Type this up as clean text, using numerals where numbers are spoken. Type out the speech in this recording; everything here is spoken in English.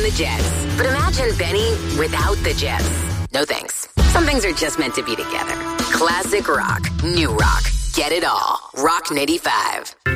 the Jets. But imagine Benny without the Jets. No thanks. Some things are just meant to be together. Classic rock, new rock. Get it all. Rock 95.